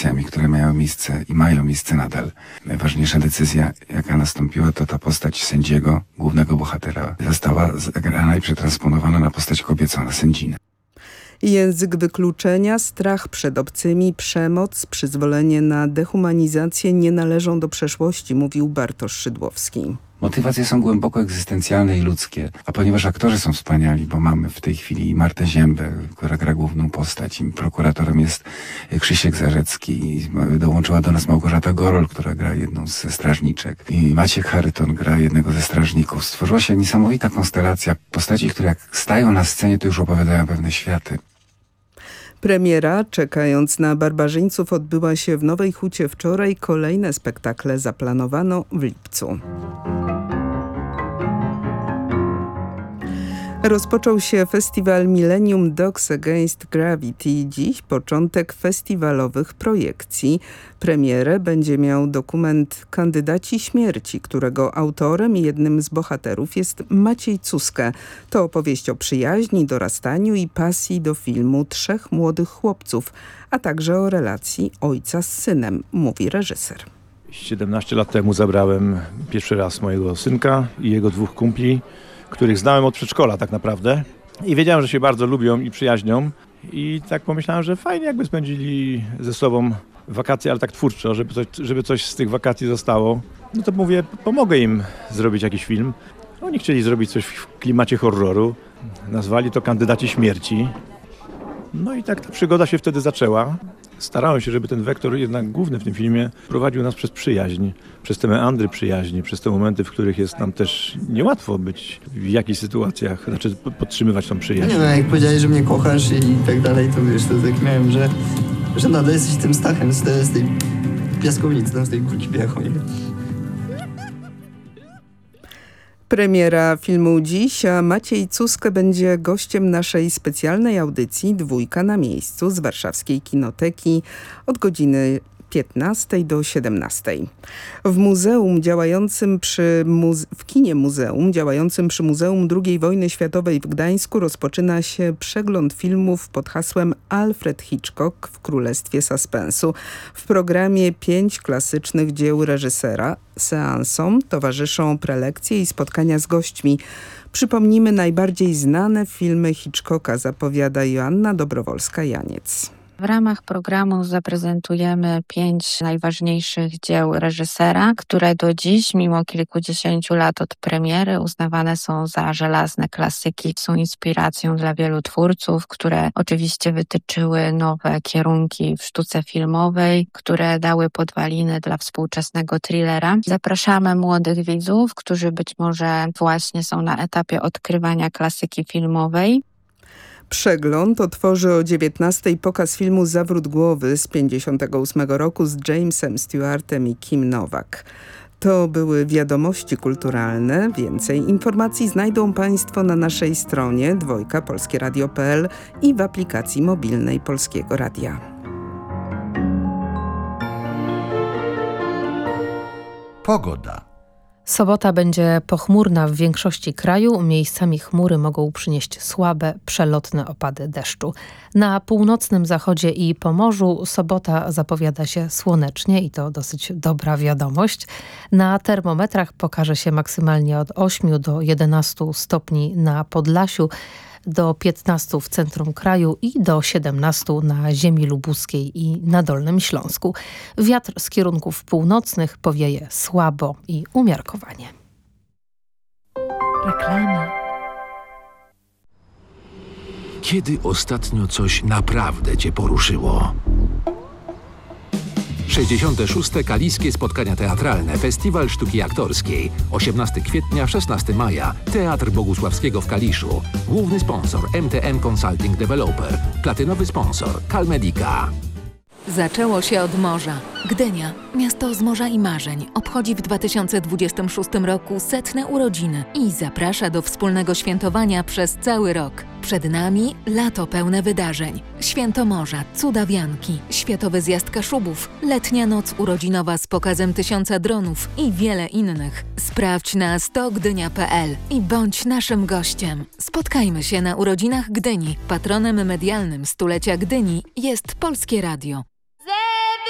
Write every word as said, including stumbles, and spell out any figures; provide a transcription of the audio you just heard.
sytuacjami, które miały miejsce i mają miejsce nadal. Najważniejsza decyzja, jaka nastąpiła, to ta postać sędziego, głównego bohatera, została zagrana i przetransponowana na postać kobiecą, na sędzinę. Język wykluczenia, strach przed obcymi, przemoc, przyzwolenie na dehumanizację nie należą do przeszłości, mówił Bartosz Szydłowski. Motywacje są głęboko egzystencjalne i ludzkie, a ponieważ aktorzy są wspaniali, bo mamy w tej chwili Martę Ziębę, która gra główną postać, i prokuratorem jest Krzysiek Zarzecki, i dołączyła do nas Małgorzata Gorol, która gra jedną ze strażniczek, i Maciek Charyton gra jednego ze strażników. Stworzyła się niesamowita konstelacja postaci, które jak stają na scenie, to już opowiadają pewne światy. Premiera, czekając na barbarzyńców, odbyła się w Nowej Hucie wczoraj. Kolejne spektakle zaplanowano w lipcu. Rozpoczął się festiwal Millennium Dogs Against Gravity. Dziś początek festiwalowych projekcji. Premierę będzie miał dokument Kandydaci śmierci, którego autorem i jednym z bohaterów jest Maciej Cuskę. To opowieść o przyjaźni, dorastaniu i pasji do filmu trzech młodych chłopców, a także o relacji ojca z synem, mówi reżyser. siedemnaście lat temu zabrałem pierwszy raz mojego synka i jego dwóch kumpli, których znałem od przedszkola tak naprawdę, i wiedziałem, że się bardzo lubią i przyjaźnią, i tak pomyślałem, że fajnie jakby spędzili ze sobą wakacje, ale tak twórczo, żeby coś, żeby coś z tych wakacji zostało. No to mówię, pomogę im zrobić jakiś film. Oni chcieli zrobić coś w klimacie horroru, nazwali to Kandydaci śmierci. No i tak ta przygoda się wtedy zaczęła. Starałem się, żeby ten wektor jednak główny w tym filmie prowadził nas przez przyjaźń, przez te meandry przyjaźni, przez te momenty, w których jest nam też niełatwo być w jakichś sytuacjach, znaczy podtrzymywać tą przyjaźń. Nie no, jak powiedziałeś, że mnie kochasz i tak dalej, to wiesz, to tak miałem, że, że nadal jesteś tym Stachem z, te, z tej piaskownicy, z tej górki Piachowej. Premiera filmu dziś, a Maciej Cuskę będzie gościem naszej specjalnej audycji Dwójka na miejscu z warszawskiej Kinoteki od godziny piętnastej do siedemnastej. W muzeum działającym przy muze- w kinie muzeum działającym przy Muzeum drugiej Wojny Światowej w Gdańsku rozpoczyna się przegląd filmów pod hasłem Alfred Hitchcock w Królestwie Suspensu. W programie pięć klasycznych dzieł reżysera. Seansom towarzyszą prelekcje i spotkania z gośćmi. Przypomnijmy najbardziej znane filmy Hitchcocka, zapowiada Joanna Dobrowolska-Janiec. W ramach programu zaprezentujemy pięć najważniejszych dzieł reżysera, które do dziś, mimo kilkudziesięciu lat od premiery, uznawane są za żelazne klasyki. Są inspiracją dla wielu twórców, które oczywiście wytyczyły nowe kierunki w sztuce filmowej, które dały podwaliny dla współczesnego thrillera. Zapraszamy młodych widzów, którzy być może właśnie są na etapie odkrywania klasyki filmowej. Przegląd otworzy o dziewiętnastej pokaz filmu Zawrót głowy z pięćdziesiątego ósmego roku z Jamesem Stewartem i Kim Novak. To były wiadomości kulturalne. Więcej informacji znajdą Państwo na naszej stronie dwojka polskie radio kropka p l i w aplikacji mobilnej Polskiego Radia. Pogoda. Sobota będzie pochmurna w większości kraju. Miejscami chmury mogą przynieść słabe, przelotne opady deszczu. Na północnym zachodzie i Pomorzu sobota zapowiada się słonecznie i to dosyć dobra wiadomość. Na termometrach pokaże się maksymalnie od ośmiu do jedenastu stopni na Podlasiu, do piętnastu w centrum kraju i do siedemnastu na ziemi lubuskiej i na Dolnym Śląsku. Wiatr z kierunków północnych powieje słabo i umiarkowanie. Reklama. Kiedy ostatnio coś naprawdę cię poruszyło? sześćdziesiąte szóste Kaliskie Spotkania Teatralne, Festiwal Sztuki Aktorskiej. osiemnastego kwietnia, szesnastego maja. Teatr Bogusławskiego w Kaliszu. Główny sponsor M T M Consulting Developer. Platynowy sponsor CalMedica. Zaczęło się od morza. Gdynia, miasto z morza i marzeń, obchodzi w dwa tysiące dwudziestym szóstym roku setne urodziny i zaprasza do wspólnego świętowania przez cały rok. Przed nami lato pełne wydarzeń. Święto Morza, Cuda Wianki, Światowy Zjazd Kaszubów, Letnia Noc Urodzinowa z pokazem tysiąca dronów i wiele innych. Sprawdź na sto gdynia kropka p l i bądź naszym gościem. Spotkajmy się na urodzinach Gdyni. Patronem medialnym stulecia Gdyni jest Polskie Radio.